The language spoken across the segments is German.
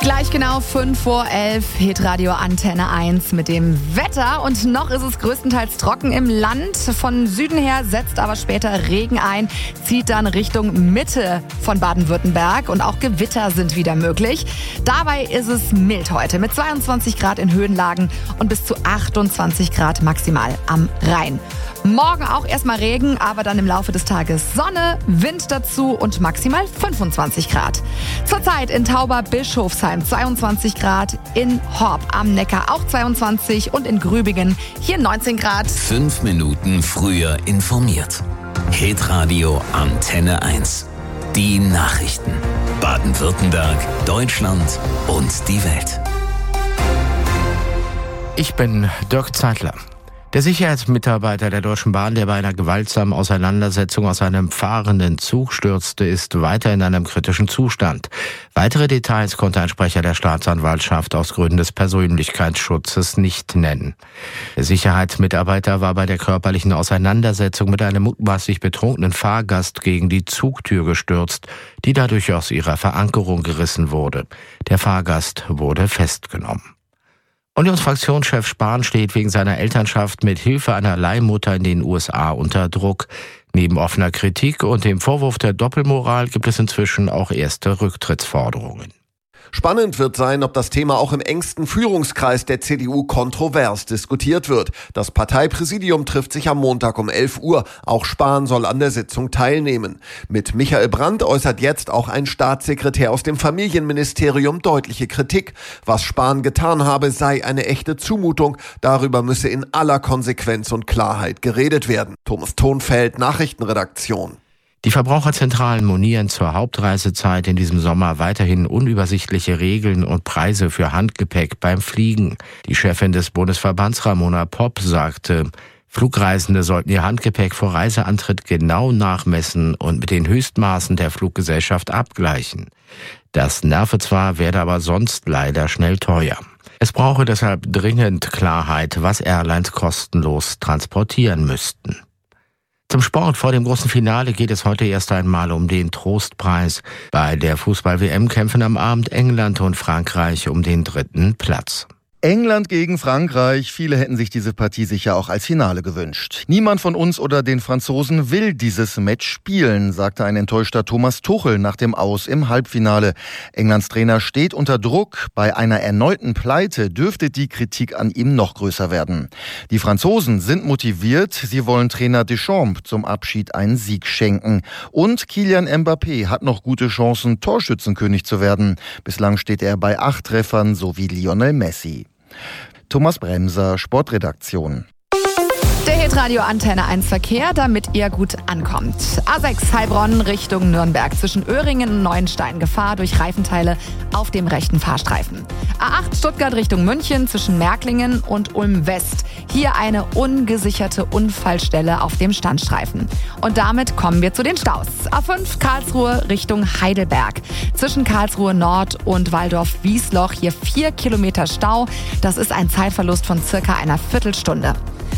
Gleich genau 5:11 Uhr, Hitradio Antenne 1 mit dem Wetter. Und noch ist es größtenteils trocken im Land. Von Süden her setzt aber später Regen ein, zieht dann Richtung Mitte von Baden-Württemberg. Und auch Gewitter sind wieder möglich. Dabei ist es mild heute mit 22 Grad in Höhenlagen und bis zu 28 Grad maximal am Rhein. Morgen auch erstmal Regen, aber dann im Laufe des Tages Sonne, Wind dazu und maximal 25 Grad. Zurzeit in Tauberbischofsheim 22 Grad, in Horb am Neckar auch 22 und in Grübingen hier 19 Grad. 5 Minuten früher informiert. Hitradio Antenne 1. Die Nachrichten. Baden-Württemberg, Deutschland und die Welt. Ich bin Dirk Zeitler. Der Sicherheitsmitarbeiter der Deutschen Bahn, der bei einer gewaltsamen Auseinandersetzung aus einem fahrenden Zug stürzte, ist weiter in einem kritischen Zustand. Weitere Details konnte ein Sprecher der Staatsanwaltschaft aus Gründen des Persönlichkeitsschutzes nicht nennen. Der Sicherheitsmitarbeiter war bei der körperlichen Auseinandersetzung mit einem mutmaßlich betrunkenen Fahrgast gegen die Zugtür gestürzt, die dadurch aus ihrer Verankerung gerissen wurde. Der Fahrgast wurde festgenommen. Unionsfraktionschef Spahn steht wegen seiner Elternschaft mit Hilfe einer Leihmutter in den USA unter Druck. Neben offener Kritik und dem Vorwurf der Doppelmoral gibt es inzwischen auch erste Rücktrittsforderungen. Spannend wird sein, ob das Thema auch im engsten Führungskreis der CDU kontrovers diskutiert wird. Das Parteipräsidium trifft sich am Montag um 11 Uhr. Auch Spahn soll an der Sitzung teilnehmen. Mit Michael Brandt äußert jetzt auch ein Staatssekretär aus dem Familienministerium deutliche Kritik. Was Spahn getan habe, sei eine echte Zumutung. Darüber müsse in aller Konsequenz und Klarheit geredet werden. Thomas Thonfeld, Nachrichtenredaktion. Die Verbraucherzentralen monieren zur Hauptreisezeit in diesem Sommer weiterhin unübersichtliche Regeln und Preise für Handgepäck beim Fliegen. Die Chefin des Bundesverbands Ramona Popp sagte, Flugreisende sollten ihr Handgepäck vor Reiseantritt genau nachmessen und mit den Höchstmaßen der Fluggesellschaft abgleichen. Das nerve zwar, werde aber sonst leider schnell teuer. Es brauche deshalb dringend Klarheit, was Airlines kostenlos transportieren müssten. Zum Sport. Vor dem großen Finale geht es heute erst einmal um den Trostpreis. Bei der Fußball-WM kämpfen am Abend England und Frankreich um den 3. Platz. England gegen Frankreich. Viele hätten sich diese Partie sicher auch als Finale gewünscht. Niemand von uns oder den Franzosen will dieses Match spielen, sagte ein enttäuschter Thomas Tuchel nach dem Aus im Halbfinale. Englands Trainer steht unter Druck. Bei einer erneuten Pleite dürfte die Kritik an ihm noch größer werden. Die Franzosen sind motiviert. Sie wollen Trainer Deschamps zum Abschied einen Sieg schenken. Und Kylian Mbappé hat noch gute Chancen, Torschützenkönig zu werden. Bislang steht er bei 8 Treffern, so wie Lionel Messi. Thomas Bremser, Sportredaktion. Der Hitradio Antenne 1 Verkehr, damit ihr gut ankommt. A6 Heilbronn Richtung Nürnberg. Zwischen Öhringen und Neuenstein Gefahr durch Reifenteile auf dem rechten Fahrstreifen. A8 Stuttgart Richtung München zwischen Märklingen und Ulm West. Hier eine ungesicherte Unfallstelle auf dem Standstreifen. Und damit kommen wir zu den Staus. A5 Karlsruhe Richtung Heidelberg. Zwischen Karlsruhe Nord und Waldorf-Wiesloch hier 4 Kilometer Stau. Das ist ein Zeitverlust von circa einer Viertelstunde.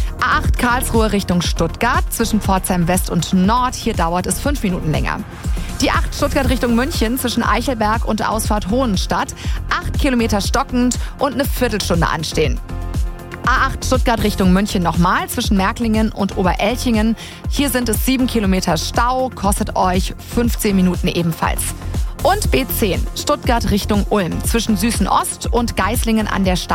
A8 Karlsruhe Richtung Stuttgart, zwischen Pforzheim West und Nord, hier dauert es 5 Minuten länger. Die 8 Stuttgart Richtung München, zwischen Eichelberg und Ausfahrt Hohenstadt, 8 Kilometer stockend und eine Viertelstunde anstehen. A8 Stuttgart Richtung München nochmal, zwischen Märklingen und Oberelchingen, hier sind es 7 Kilometer Stau, kostet euch 15 Minuten ebenfalls. Und B10 Stuttgart Richtung Ulm, zwischen Süßen Ost und Geislingen an der